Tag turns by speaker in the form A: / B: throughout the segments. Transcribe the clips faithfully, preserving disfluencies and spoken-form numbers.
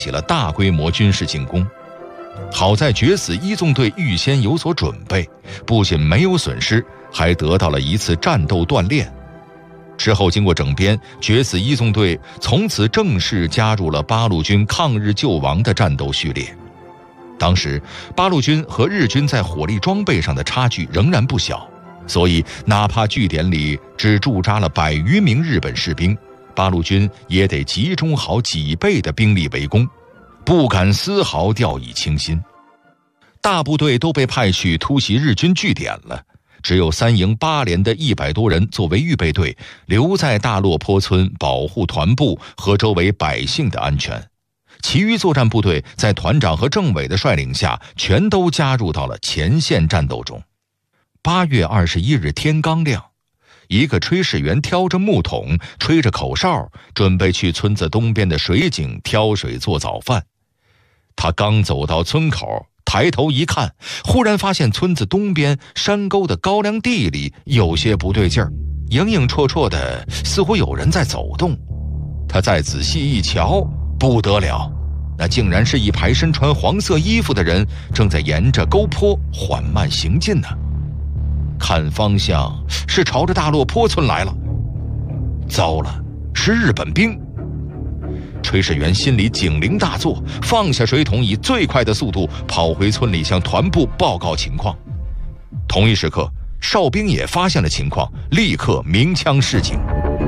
A: 起了大规模军事进攻。好在决死一纵队预先有所准备，不仅没有损失，还得到了一次战斗锻炼。之后经过整编，决死一纵队从此正式加入了八路军抗日救亡的战斗序列。当时八路军和日军在火力装备上的差距仍然不小，所以哪怕据点里只驻扎了百余名日本士兵，八路军也得集中好几倍的兵力围攻，不敢丝毫掉以轻心。大部队都被派去突袭日军据点了，只有三营八连的一百多人作为预备队，留在大落坡村保护团部和周围百姓的安全。其余作战部队在团长和政委的率领下，全都加入到了前线战斗中。八月二十一日天刚亮，一个炊事员挑着木桶，吹着口哨，准备去村子东边的水井挑水做早饭。他刚走到村口，抬头一看，忽然发现村子东边山沟的高粱地里有些不对劲儿，影影绰绰的，似乎有人在走动。他再仔细一瞧，不得了，那竟然是一排身穿黄色衣服的人，正在沿着沟坡缓慢行进呢。看方向是朝着大落坡村来了。糟了，是日本兵！炊事员心里警铃大作，放下水桶，以最快的速度跑回村里向团部报告情况。同一时刻，哨兵也发现了情况，立刻鸣枪示警。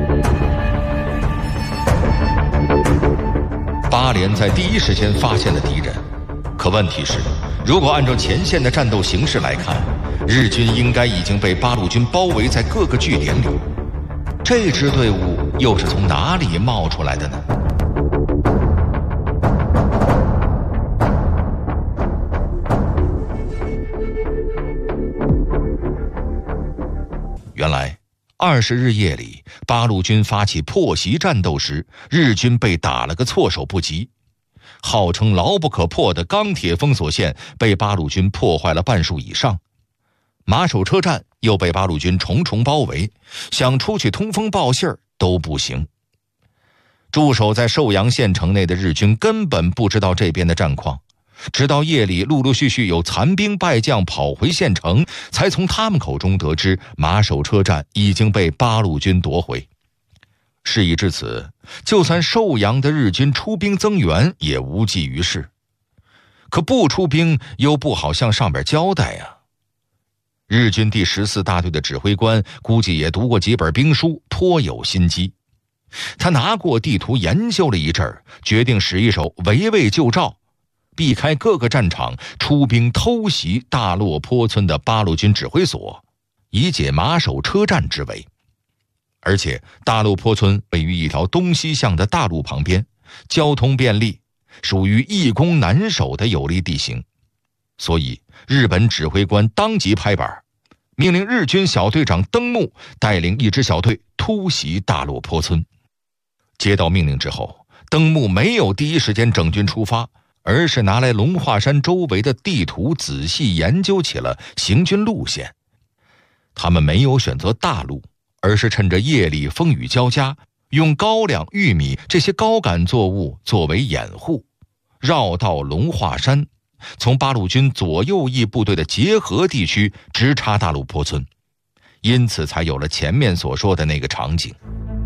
A: 八连在第一时间发现了敌人，可问题是，如果按照前线的战斗形势来看，日军应该已经被八路军包围在各个据点里。这支队伍又是从哪里冒出来的呢？原来二十日夜里，八路军发起破袭战斗时，日军被打了个措手不及。号称牢不可破的钢铁封锁线被八路军破坏了半数以上，马首车站又被八路军重重包围，想出去通风报信儿都不行。驻守在寿阳县城内的日军根本不知道这边的战况，直到夜里陆陆续续有残兵败将跑回县城，才从他们口中得知马首车站已经被八路军夺回。事已至此，就算寿阳的日军出兵增援也无济于事。可不出兵又不好向上边交代呀、啊。日军第十四大队的指挥官估计也读过几本兵书，颇有心机。他拿过地图研究了一阵儿，决定使一手围魏救赵，避开各个战场，出兵偷袭大落坡村的八路军指挥所，以解马首车站之围。而且大落坡村位于一条东西向的大路旁边，交通便利，属于易攻难守的有利地形。所以日本指挥官当即拍板，命令日军小队长登木带领一支小队突袭大落坡村。接到命令之后，登木没有第一时间整军出发，而是拿来龙华山周围的地图仔细研究起了行军路线。他们没有选择大路，而是趁着夜里风雨交加，用高粱、玉米这些高杆作物作为掩护，绕道龙华山，从八路军左右翼部队的结合地区直插大路坡村，因此才有了前面所说的那个场景。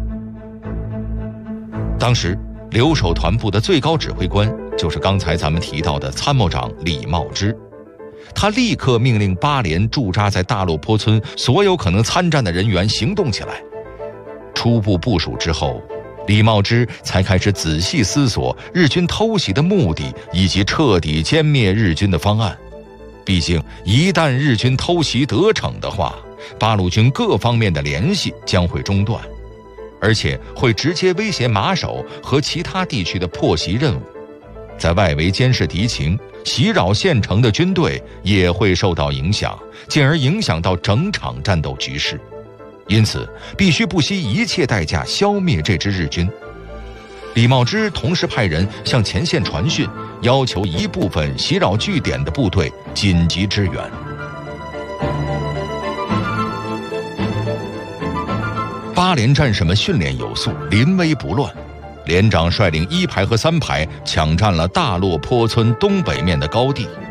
A: 当时留守团部的最高指挥官就是刚才咱们提到的参谋长李茂之，他立刻命令八连驻扎在大落坡村所有可能参战的人员行动起来。初步部署之后，李茂之才开始仔细思索日军偷袭的目的以及彻底歼灭日军的方案。毕竟一旦日军偷袭得逞的话，八路军各方面的联系将会中断，而且会直接威胁马首和其他地区的破袭任务。在外围监视敌情，袭扰县城的军队也会受到影响，进而影响到整场战斗局势。因此必须不惜一切代价消灭这支日军。李茂之同时派人向前线传讯，要求一部分袭扰据点的部队紧急支援。八连战士们训练有素，临危不乱， 连长率领一排和三排抢占了大洛坡村东北面的高地。